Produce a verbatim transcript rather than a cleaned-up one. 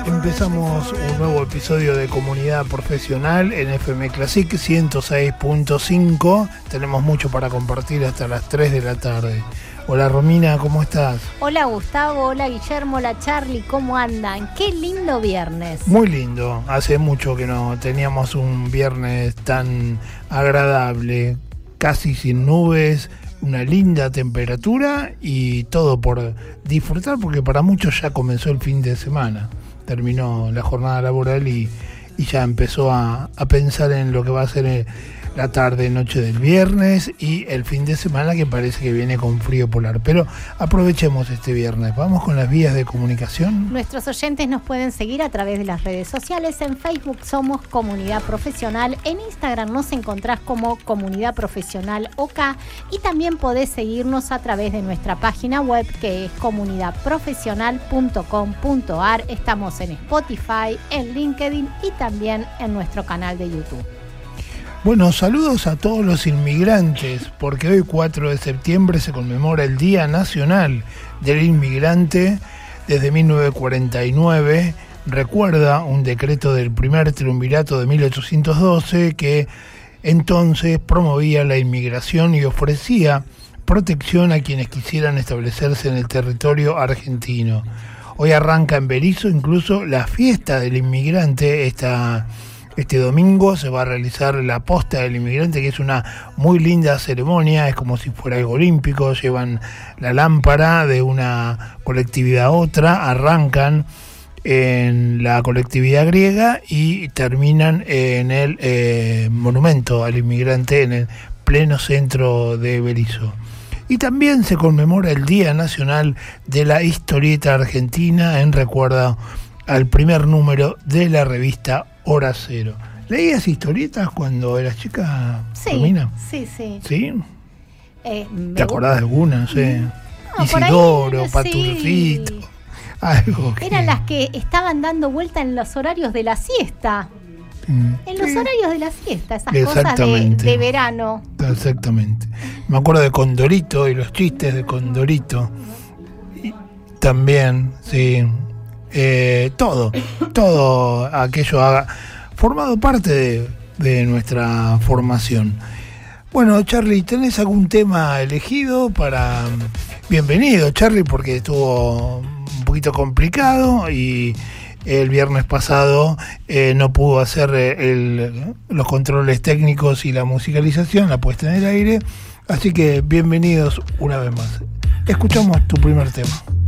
Empezamos un nuevo episodio de Comunidad Profesional en F M Classic ciento seis punto cinco. Tenemos mucho para compartir hasta las tres de la tarde. Hola Romina, ¿cómo estás? Hola Gustavo, hola Guillermo, hola Charlie, ¿cómo andan? Qué lindo viernes. Muy lindo, hace mucho que no teníamos un viernes tan agradable, casi sin nubes, una linda temperatura y todo por disfrutar, porque para muchos ya comenzó el fin de semana. Terminó la jornada laboral y, y ya empezó a, a pensar en lo que va a ser el, la tarde, noche del viernes y el fin de semana, que parece que viene con frío polar. Pero aprovechemos este viernes. Vamos con las vías de comunicación. Nuestros oyentes nos pueden seguir a través de las redes sociales. En Facebook somos Comunidad Profesional. En Instagram nos encontrás como Comunidad Profesional OK. Y también podés seguirnos a través de nuestra página web, que es comunidad profesional punto com punto a r. Estamos en Spotify, en LinkedIn y también en nuestro canal de YouTube. Bueno, saludos a todos los inmigrantes, porque hoy cuatro de septiembre se conmemora el Día Nacional del Inmigrante. Desde mil novecientos cuarenta y nueve recuerda un decreto del primer triunvirato de mil ochocientos doce que entonces promovía la inmigración y ofrecía protección a quienes quisieran establecerse en el territorio argentino. Hoy arranca en Berisso incluso la fiesta del inmigrante. Esta Este domingo se va a realizar la posta del inmigrante, que es una muy linda ceremonia, es como si fuera algo olímpico. Llevan la lámpara de una colectividad a otra, arrancan en la colectividad griega y terminan en el eh, monumento al inmigrante en el pleno centro de Berisso. Y también se conmemora el Día Nacional de la Historieta Argentina en recuerdo al primer número de la revista Hora Cero. ¿Leías historietas cuando eras chica, Sí, Romina? sí, sí. ¿Sí? Eh, ¿Te acordás de alguna? No sé. No, Isidoro, ahí, Paturcito, sí. algo que... Eran las que estaban dando vuelta en los horarios de la siesta. Mm. En los Sí. horarios de la siesta, esas cosas de, de verano. Exactamente. Me acuerdo de Condorito y los chistes de Condorito. Y también, sí. Eh, todo, todo aquello ha formado parte de, de nuestra formación. Bueno, Charlie, ¿tenés algún tema elegido para...? Bienvenido, Charlie, porque estuvo un poquito complicado y el viernes pasado eh, no pudo hacer el, los controles técnicos y la musicalización, la puesta en el aire, así que bienvenidos una vez más. Escuchamos tu primer tema.